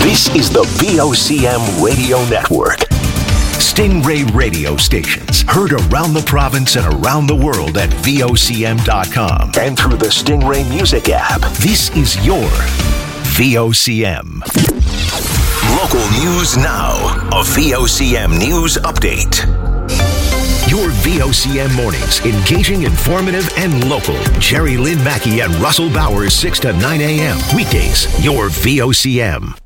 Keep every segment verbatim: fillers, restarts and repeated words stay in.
This is the V O C M Radio Network. Stingray radio stations heard around the province and around the world at V O C M dot com and through the Stingray Music app. This is your V O C M. Local news now. A V O C M news update. Your V O C M mornings, engaging, informative, and local. Jerry Lynn Mackey and Russell Bowers, six to nine a.m. Weekdays, your V O C M.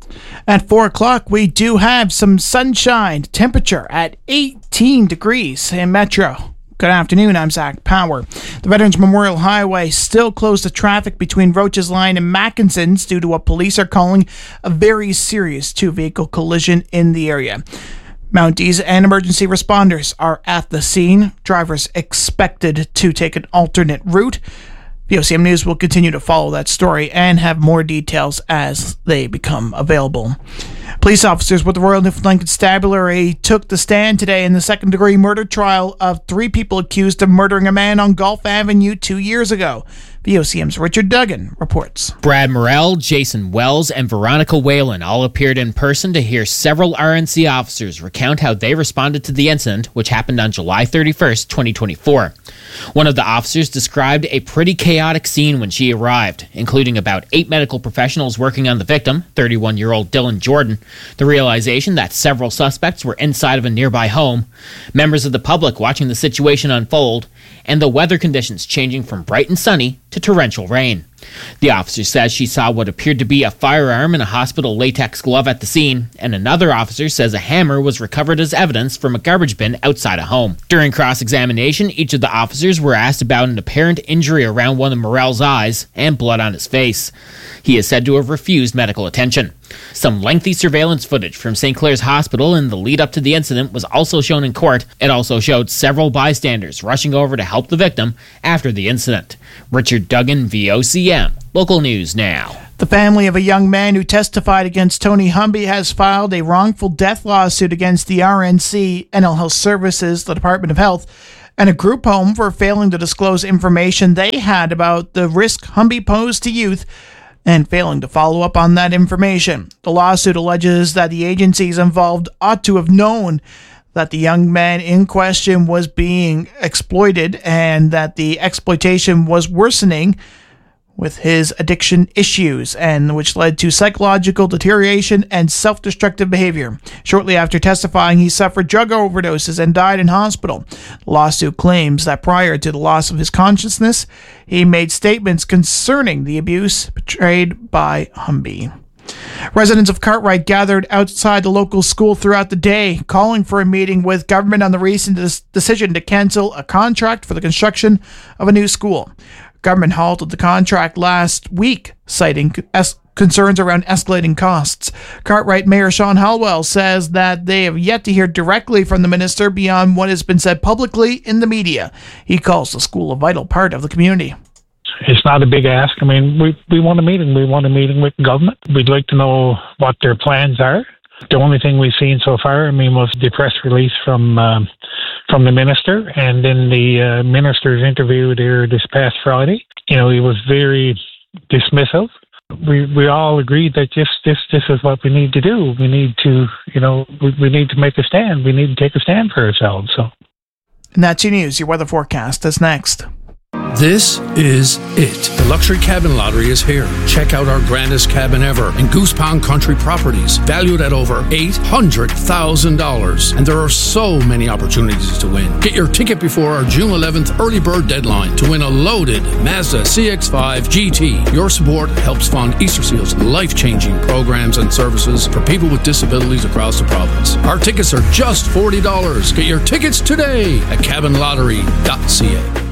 At four o'clock, we do have some sunshine. Temperature at eighteen degrees in Metro. Good afternoon, I'm Zach Power. The Veterans Memorial Highway still closed to traffic between Roaches Line and Mackenson's due to what police are calling a very serious two-vehicle collision in the area. Mounties and emergency responders are at the scene. Drivers expected to take an alternate route. V O C M News will continue to follow that story and have more details as they become available. Police officers with the Royal Newfoundland Constabulary took the stand today in the second-degree murder trial of three people accused of murdering a man on Gulf Avenue two years ago. V O C M's Richard Duggan reports. Brad Morrell, Jason Wells, and Veronica Whalen all appeared in person to hear several R N C officers recount how they responded to the incident, which happened on July thirty-first, twenty twenty-four. One of the officers described a pretty chaotic scene when she arrived, including about eight medical professionals working on the victim, thirty-one-year-old Dylan Jordan, the realization that several suspects were inside of a nearby home, members of the public watching the situation unfold, and the weather conditions changing from bright and sunny to torrential rain. The officer says she saw what appeared to be a firearm and a hospital latex glove at the scene, and another officer says a hammer was recovered as evidence from a garbage bin outside a home. During cross-examination, each of the officers were asked about an apparent injury around one of Morrell's eyes and blood on his face. He is said to have refused medical attention. Some lengthy surveillance footage from Saint Clair's Hospital in the lead-up to the incident was also shown in court. It also showed several bystanders rushing over to help the victim after the incident. Richard Duggan, V O C M. Local news now. The family of a young man who testified against Tony Humby has filed a wrongful death lawsuit against the R N C, N L Health Services, the Department of Health, and a group home for failing to disclose information they had about the risk Humby posed to youth and failing to follow up on that information. The lawsuit alleges that the agencies involved ought to have known that the young man in question was being exploited and that the exploitation was worsening with his addiction issues, and which led to psychological deterioration and self-destructive behavior. Shortly after testifying, he suffered drug overdoses and died in hospital. The lawsuit claims that prior to the loss of his consciousness, he made statements concerning the abuse portrayed by Humby. Residents of Cartwright gathered outside the local school throughout the day, calling for a meeting with government on the recent des- decision to cancel a contract for the construction of a new school. Government halted the contract last week, citing es- concerns around escalating costs. Cartwright Mayor Sean Halwell says that they have yet to hear directly from the minister beyond what has been said publicly in the media. He calls the school a vital part of the community. It's not a big ask. I mean, we we want a meeting. We want a meeting with government. We'd like to know what their plans are. The only thing we've seen so far, I mean, was the press release from um, from the minister, and then the uh, minister's interview there this past Friday. You know, he was very dismissive. We we all agreed that just this this is what we need to do. We need to, you know, we, we need to make a stand. We need to take a stand for ourselves. So, and that's your news. Your weather forecast is next. This is it. The Luxury Cabin Lottery is here. Check out our grandest cabin ever in Goose Pond Country Properties, valued at over eight hundred thousand dollars. And there are so many opportunities to win. Get your ticket before our June eleventh early bird deadline to win a loaded Mazda C X five G T. Your support helps fund Easter Seal's life-changing programs and services for people with disabilities across the province. Our tickets are just forty dollars. Get your tickets today at cabin lottery dot c a.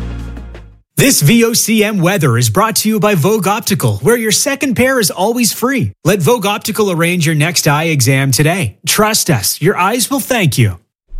This V O C M weather is brought to you by Vogue Optical, where your second pair is always free. Let Vogue Optical arrange your next eye exam today. Trust us, your eyes will thank you.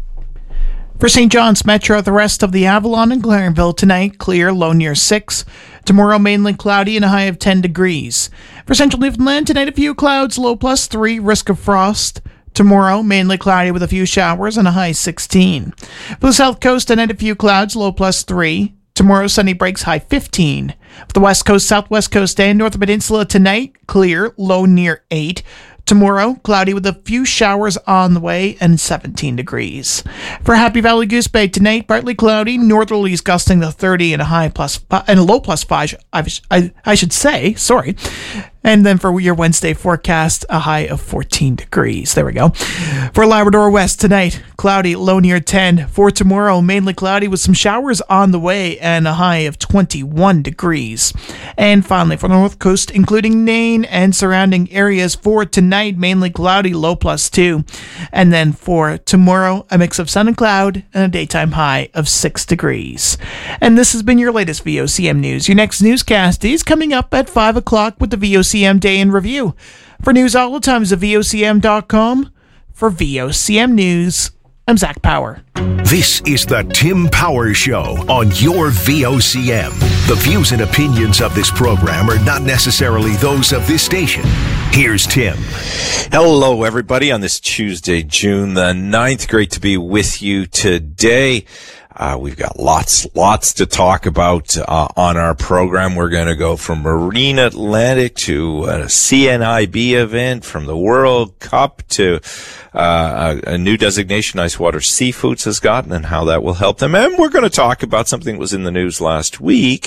For Saint John's Metro, the rest of the Avalon and Clarenville tonight, clear, low near six. Tomorrow, mainly cloudy and a high of ten degrees. For Central Newfoundland, tonight a few clouds, low plus three, risk of frost. Tomorrow, mainly cloudy with a few showers and a high sixteen. For the South Coast, tonight a few clouds, low plus three. Tomorrow, sunny breaks, high fifteen. For the West Coast, Southwest Coast, and Northern Peninsula tonight, clear, low near eight. Tomorrow, cloudy with a few showers on the way and seventeen degrees. For Happy Valley Goose Bay tonight, partly cloudy, northerlies gusting to thirty and a high plus five, and a low plus five, I, I, I should say, sorry. And then for your Wednesday forecast, a high of fourteen degrees. There we go. For Labrador West tonight, cloudy, low near ten. For tomorrow, mainly cloudy with some showers on the way and a high of twenty-one degrees. And finally, for the North Coast, including Nain and surrounding areas, for tonight, mainly cloudy, low plus two. And then for tomorrow, a mix of sun and cloud and a daytime high of six degrees. And this has been your latest V O C M news. Your next newscast is coming up at five o'clock with the V O C M Day in Review. For news all the time is at V O C M dot com. For V O C M News, I'm Zach Power. This is the Tim Power Show on your V O C M. The views and opinions of this program are not necessarily those of this station. Here's Tim. Hello, everybody, on this Tuesday, June the ninth. Great to be with you today. Uh, we've got lots, lots to talk about uh, on our program. We're going to go from Marine Atlantic to a C N I B event, from the World Cup to uh, a, a new designation Ice Water Seafoods has gotten and how that will help them. And we're going to talk about something that was in the news last week,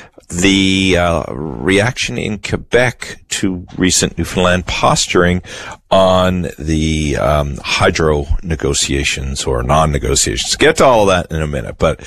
the uh, reaction in Quebec to recent Newfoundland posturing on the um, hydro negotiations or non-negotiations. Get to all of that in a minute, but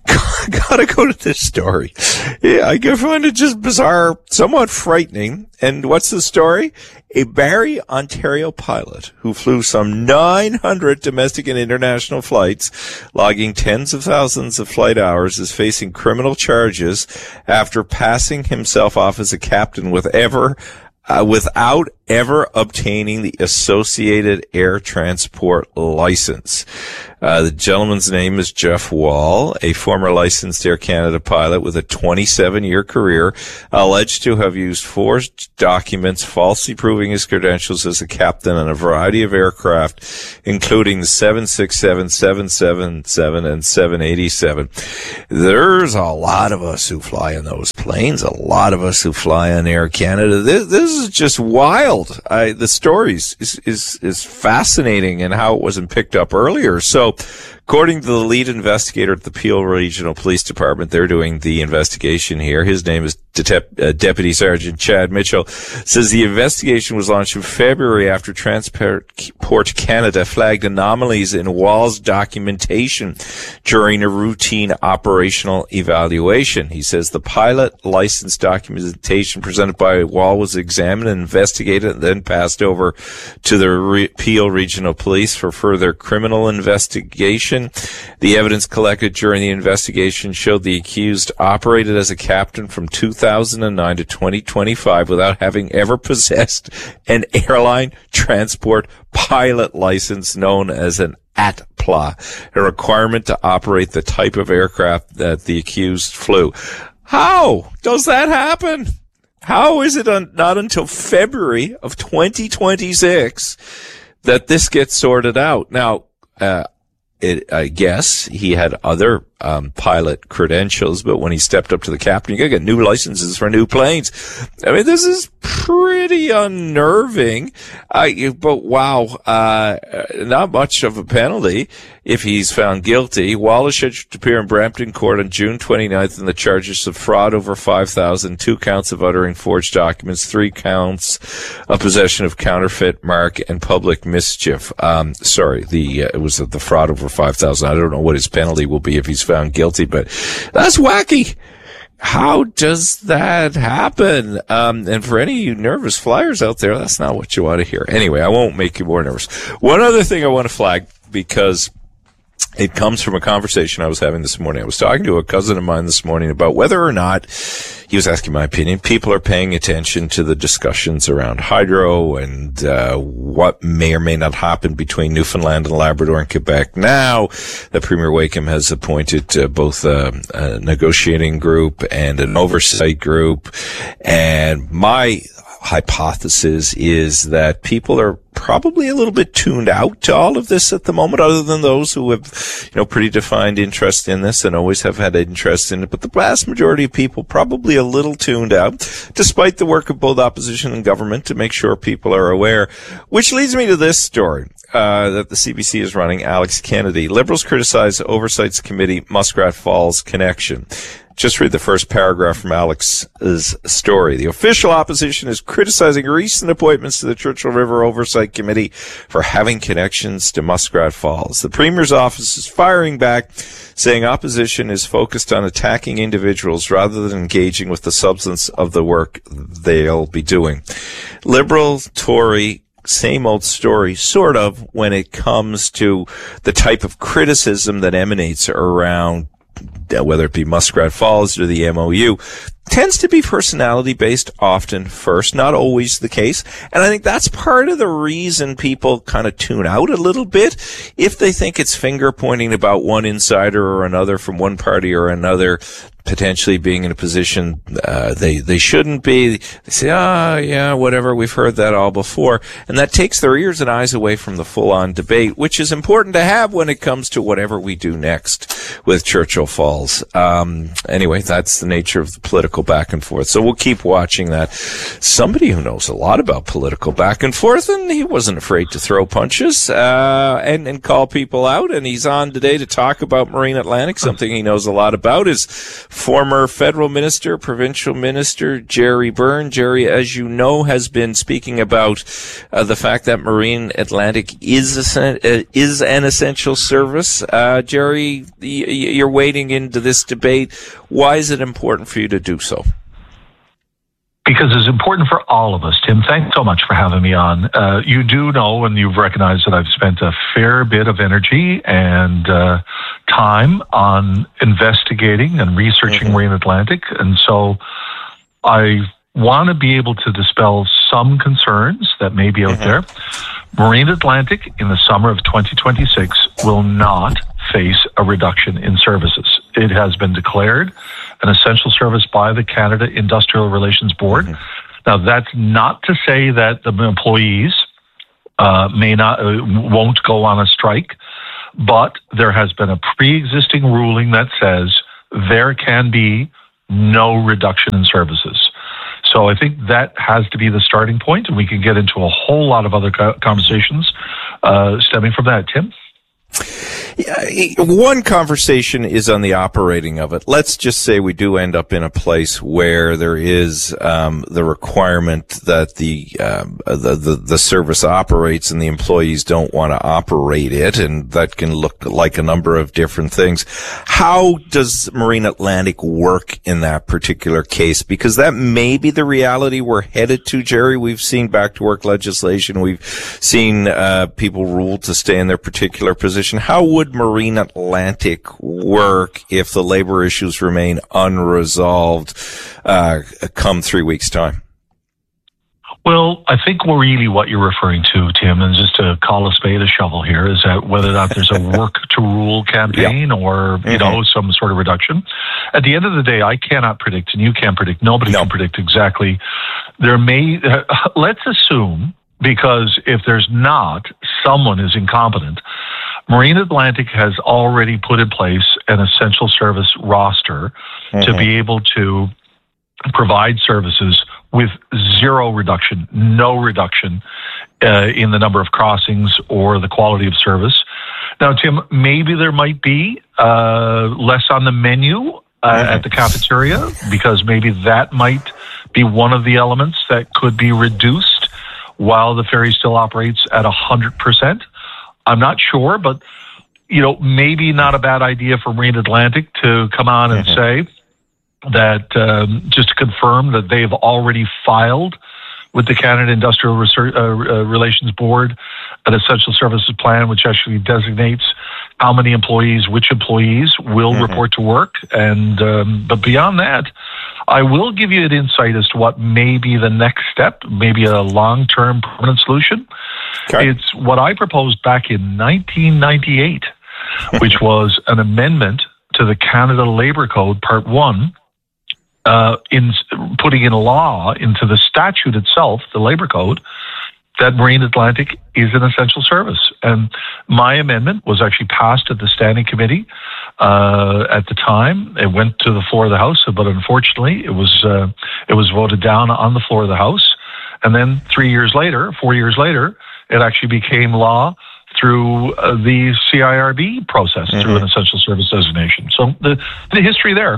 gotta go to this story. Yeah, I find it just bizarre, somewhat frightening. And what's the story? A Barrie, Ontario pilot who flew some nine hundred domestic and international flights, logging tens of thousands of flight hours, is facing criminal charges after passing himself off as a captain with ever Uh, without ever obtaining the Associated Air Transport license. Uh, the gentleman's name is Jeff Wall, a former licensed Air Canada pilot with a twenty-seven year career, alleged to have used forged documents falsely proving his credentials as a captain on a variety of aircraft, including the seven sixty-seven, seven seventy-seven, and seven eighty-seven. There's a lot of us who fly in those planes, a lot of us who fly on Air Canada. This, this is just wild. I, the stories is, is, is fascinating, and how it wasn't picked up earlier. So, according to the lead investigator at the Peel Regional Police Department, they're doing the investigation here. His name is De- uh, Deputy Sergeant Chad Mitchell, says the investigation was launched in February after Transport Canada flagged anomalies in Wall's documentation during a routine operational evaluation. He says the pilot license documentation presented by Wall was examined and investigated and then passed over to the Re- Peel Regional Police for further criminal investigation. The evidence collected during the investigation showed the accused operated as a captain from two thousand nine to twenty twenty-five without having ever possessed an airline transport pilot license known as an A T P L A, a requirement to operate the type of aircraft that the accused flew. How does that happen? How is it un- not until February of twenty twenty-six that this gets sorted out? Now, uh, It, I guess he had other um, pilot credentials, but when he stepped up to the captain, you gotta get new licenses for new planes. I mean, this is pretty unnerving. I, but wow, uh, not much of a penalty if he's found guilty. Wall is scheduled to appear in Brampton Court on June twenty-ninth in the charges of fraud over five thousand, two counts of uttering forged documents, three counts of possession of counterfeit mark, and public mischief. Um, sorry, the uh, it was the fraud over five thousand. I don't know what his penalty will be if he's found guilty, but that's wacky. How does that happen? Um, and for any of you nervous flyers out there, that's not what you want to hear. Anyway, I won't make you more nervous. One other thing I want to flag, because it comes from a conversation I was having this morning. I was talking to a cousin of mine this morning about whether or not, he was asking my opinion, people are paying attention to the discussions around hydro and uh what may or may not happen between Newfoundland and Labrador and Quebec now that Premier Wakeham has appointed uh, both a, a negotiating group and an oversight group. And my hypothesis is that people are probably a little bit tuned out to all of this at the moment, other than those who have, you know, pretty defined interest in this and always have had interest in it. But the vast majority of people probably a little tuned out, despite the work of both opposition and government to make sure people are aware. Which leads me to this story uh, that the C B C is running. Alex Kennedy. Liberals criticize Oversight Committee Muskrat Falls connection. Just read the first paragraph from Alex's story. The official opposition is criticizing recent appointments to the Churchill River Oversight Committee for having connections to Muskrat Falls. The Premier's office is firing back, saying opposition is focused on attacking individuals rather than engaging with the substance of the work they'll be doing. Liberal, Tory, same old story, sort of, when it comes to the type of criticism that emanates around whether it be Muskrat Falls or the M O U, tends to be personality based often first, not always the case. And I think that's part of the reason people kind of tune out a little bit. If they think it's finger pointing about one insider or another from one party or another, potentially being in a position uh, they they shouldn't be. They say, ah, oh, yeah, whatever, we've heard that all before. And that takes their ears and eyes away from the full-on debate, which is important to have when it comes to whatever we do next with Churchill Falls. Um, anyway, that's the nature of the political back and forth. So we'll keep watching that. Somebody who knows a lot about political back and forth, and he wasn't afraid to throw punches uh, and, and call people out. And he's on today to talk about Marine Atlantic, something he knows a lot about, is former federal minister, provincial minister, Gerry Byrne. Gerry, as you know, has been speaking about uh, the fact that Marine Atlantic is a, uh, is an essential service. Uh, Gerry, y- you're wading into this debate. Why is it important for you to do so? Because it's important for all of us, Tim. Thanks so much for having me on. Uh, you do know, and you've recognized that I've spent a fair bit of energy and uh, time on investigating and researching mm-hmm. Marine Atlantic. And so I want to be able to dispel some concerns that may be out mm-hmm. there. Marine Atlantic in the summer of twenty twenty-six will not face a reduction in services. It has been declared an essential service by the Canada Industrial Relations Board. Mm-hmm. Now, that's not to say that the employees uh, may not, uh, won't go on a strike, but there has been a pre-existing ruling that says there can be no reduction in services. So I think that has to be the starting point, and we can get into a whole lot of other conversations uh, stemming from that. Tim? Yeah, one conversation is on the operating of it. Let's just say we do end up in a place where there is um, the requirement that the, um, the the the service operates and the employees don't want to operate it, and that can look like a number of different things. How does Marine Atlantic work in that particular case? Because that may be the reality we're headed to, Gerry. We've seen back to work legislation. We've seen uh, people rule to stay in their particular position. How would Marine Atlantic work if the labor issues remain unresolved uh, come three weeks' time? Well, I think really what you're referring to, Tim, and just to call a spade a shovel here, is that whether or not there's a work to rule campaign yeah. or, you mm-hmm. know, some sort of reduction. At the end of the day, I cannot predict, and you can't predict, nobody no. can predict exactly. There may, uh, let's assume, because if there's not, someone is incompetent. Marine Atlantic has already put in place an essential service roster mm-hmm. to be able to provide services with zero reduction, no reduction uh, in the number of crossings or the quality of service. Now, Tim, maybe there might be uh, less on the menu uh, mm-hmm. at the cafeteria, because maybe that might be one of the elements that could be reduced while the ferry still operates at one hundred percent. I'm not sure, but, you know, maybe not a bad idea for Marine Atlantic to come on and mm-hmm. say that, um, just to confirm that they've already filed with the Canada Industrial Research, uh, uh, Relations Board an essential services plan, which actually designates how many employees, which employees will mm-hmm. report to work. And, um, but beyond that, I will give you an insight as to what may be the next step, maybe a long-term permanent solution. Okay. It's what I proposed back in nineteen ninety-eight, which was an amendment to the Canada Labour Code, Part one, uh, in putting in law into the statute itself, the Labour Code, that Marine Atlantic is an essential service. And my amendment was actually passed at the standing committee uh, at the time. It went to the floor of the House, but unfortunately, it was uh, it was voted down on the floor of the House. And then three years later, four years later, it actually became law through uh, the C I R B process, mm-hmm. through an essential service designation. So the the history there.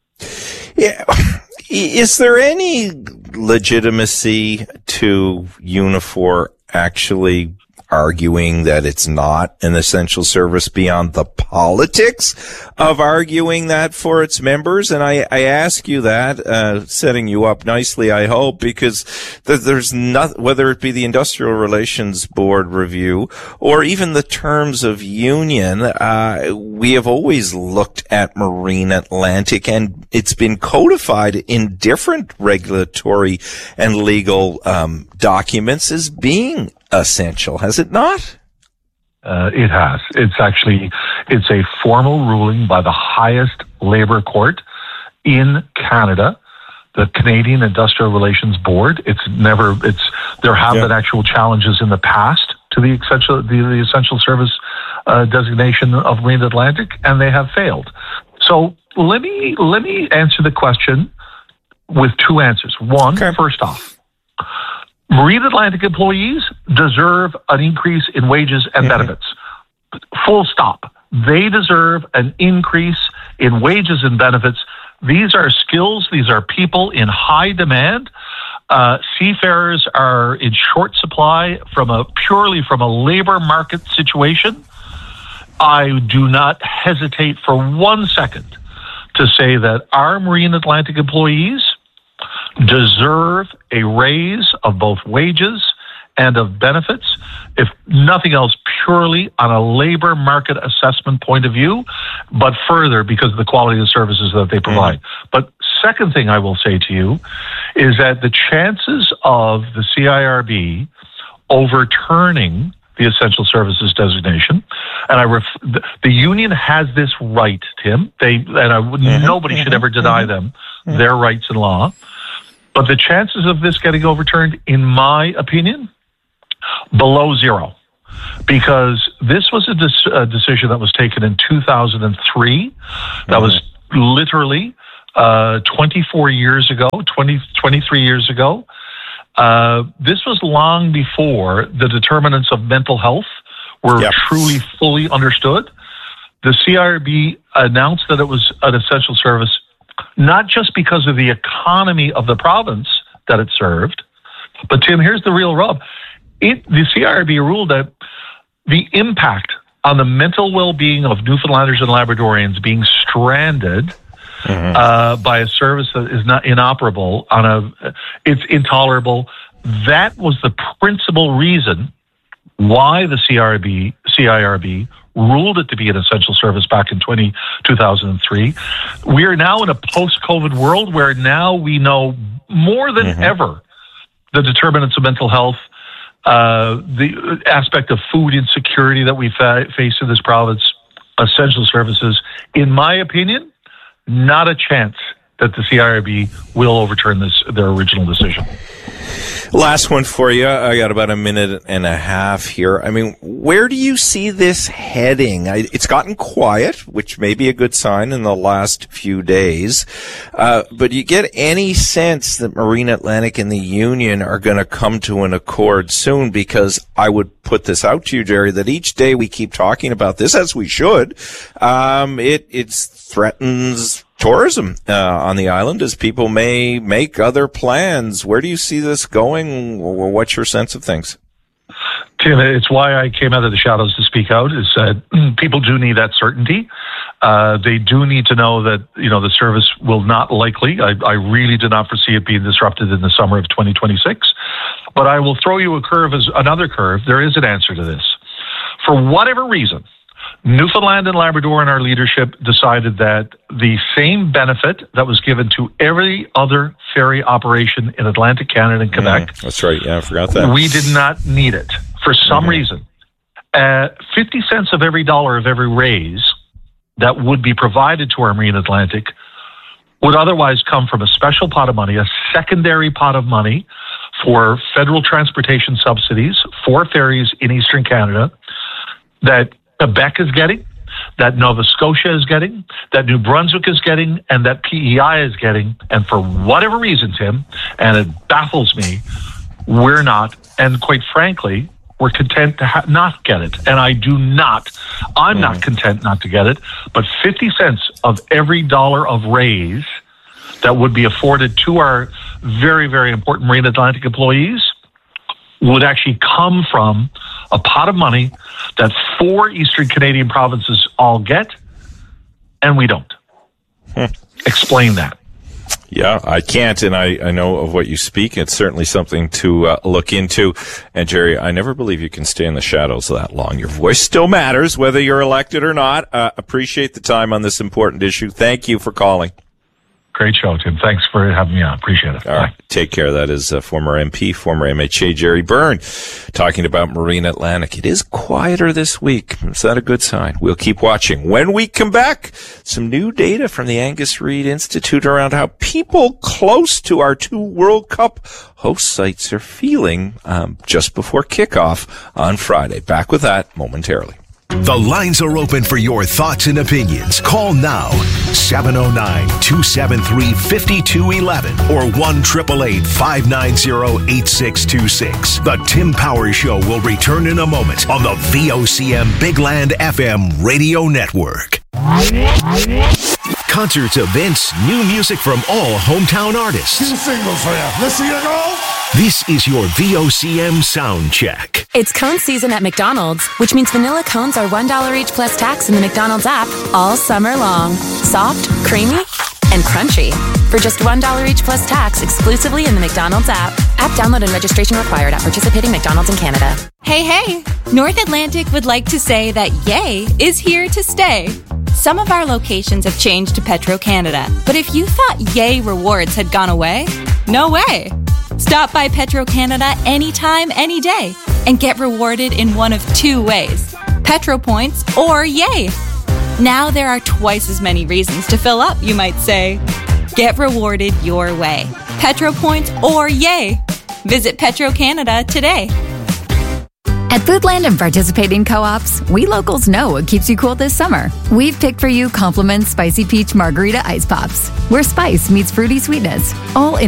Yeah. Is there any legitimacy to Unifor actually arguing that it's not an essential service beyond the politics of arguing that for its members? And I, I ask you that, uh, setting you up nicely, I hope, because th- there's not, whether it be the Industrial Relations Board review or even the terms of union, uh, we have always looked at Marine Atlantic, and it's been codified in different regulatory and legal, um, documents as being essential, has it not? Uh, it has. It's actually, it's a formal ruling by the highest labor court in Canada, the Canadian Industrial Relations Board. It's never, it's, there have yeah. been actual challenges in the past to the essential, the, the essential service uh, designation of Marine Atlantic, and they have failed. So let me, let me answer the question with two answers. One, okay. First off, Marine Atlantic employees deserve an increase in wages and mm-hmm. benefits. Full stop. They deserve an increase in wages and benefits. These are skills. These are people in high demand. Uh, seafarers are in short supply from a purely from a labor market situation. I do not hesitate for one second to say that our Marine Atlantic employees deserve a raise of both wages and of benefits, if nothing else, purely on a labor market assessment point of view, but further because of the quality of the services that they provide. Mm-hmm. But second thing I will say to you is that the chances of the C I R B overturning the essential services designation, and I ref, the, the union has this right, Tim. They and I would mm-hmm. nobody mm-hmm. should ever deny mm-hmm. them mm-hmm. their rights in law. But the chances of this getting overturned, in my opinion, below zero. Because this was a, dis- a decision that was taken in two thousand three. That mm-hmm. was literally uh, twenty-four years ago, twenty, twenty-three years ago. Uh, this was long before the determinants of mental health were yep. truly fully understood. The C I R B announced that it was an essential service, not just because of the economy of the province that it served, but Tim, here's the real rub. It, the C I R B ruled that the impact on the mental well-being of Newfoundlanders and Labradorians being stranded mm-hmm. uh, by a service that is not inoperable on a, it's intolerable. That was the principal reason why the C I R B, C I R B ruled it to be an essential service back in two thousand three. We are now in a post-COVID world where now we know more than mm-hmm. ever the determinants of mental health, uh, the aspect of food insecurity that we fa- face in this province, essential services. In my opinion, not a chance that the C I R B will overturn this their original decision. Last one for you. I got about a minute and a half here. I mean, where do you see this heading? I, it's gotten quiet, which may be a good sign in the last few days. Uh, but do you get any sense that Marine Atlantic and the union are going to come to an accord soon? Because I would put this out to you, Jerry, that each day we keep talking about this, as we should, um, it, it threatens tourism uh, on the island as people may make other plans. Where do you see this going? What's your sense of things? Tim, it's why I came out of the shadows to speak out, is that people do need that certainty. Uh, they do need to know that, you know, the service will not likely, I, I really do not foresee it being disrupted in the summer of twenty twenty-six. But I will throw you a curve as another curve. There is an answer to this. For whatever reason, Newfoundland and Labrador and our leadership decided that the same benefit that was given to every other ferry operation in Atlantic Canada and Quebec. Mm, that's right. Yeah, I forgot that. We did not need it for some mm-hmm. reason. Uh, fifty cents of every dollar of every raise that would be provided to our Marine Atlantic would otherwise come from a special pot of money, a secondary pot of money for federal transportation subsidies for ferries in Eastern Canada that Quebec is getting, that Nova Scotia is getting, that New Brunswick is getting, and that P E I is getting. And for whatever reason, Tim, and it baffles me, we're not, and quite frankly, we're content to ha- not get it. And I do not, I'm mm. not content not to get it, but fifty cents of every dollar of raise that would be afforded to our very, very important Marine Atlantic employees would actually come from a pot of money that four Eastern Canadian provinces all get, and we don't. Hmm. Explain that. Yeah, I can't, and I, I know of what you speak. It's certainly something to uh, look into. And Jerry, I never believe you can stay in the shadows that long. Your voice still matters, whether you're elected or not. Uh, appreciate the time on this important issue. Thank you for calling. Great show, Tim. Thanks for having me on. Appreciate it. All right. Take care. That is uh, former M P, former M H A Jerry Byrne, talking about Marine Atlantic. It is quieter this week. Is that a good sign? We'll keep watching. When we come back, some new data from the Angus Reid Institute around how people close to our two World Cup host sites are feeling um, just before kickoff on Friday. Back with that momentarily. The lines are open for your thoughts and opinions. Call now, seven oh nine, two seven three, five two one one or one eight eight eight, five nine zero, eight six two six. The Tim Powers Show will return in a moment on the V O C M Big Land F M radio network. Concerts, events, new music from all hometown artists. Two singles for you. Let's see you go. This is your V O C M sound check. It's cone season at McDonald's, which means vanilla cones are one dollar each plus tax in the McDonald's app all summer long. Soft, creamy, and crunchy. For just one dollar each plus tax exclusively in the McDonald's app. App download and registration required at participating McDonald's in Canada. Hey, hey! North Atlantic would like to say that Yay is here to stay. Some of our locations have changed to Petro-Canada, but if you thought Yay rewards had gone away, no way! Stop by Petro-Canada anytime, any day, and get rewarded in one of two ways, Petro Points or Yay. Now there are twice as many reasons to fill up, you might say. Get rewarded your way, Petro Points or Yay. Visit Petro-Canada today. At Foodland and participating co-ops, we locals know what keeps you cool this summer. We've picked for you Compliments Spicy Peach Margarita Ice Pops, where spice meets fruity sweetness, all in